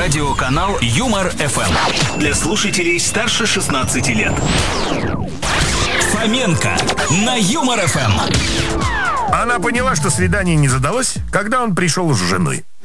Радиоканал Юмор ФМ. Для слушателей старше 16 лет. Фоменко на Юмор ФМ. Она поняла, что свидание не задалось, когда он пришел с женой.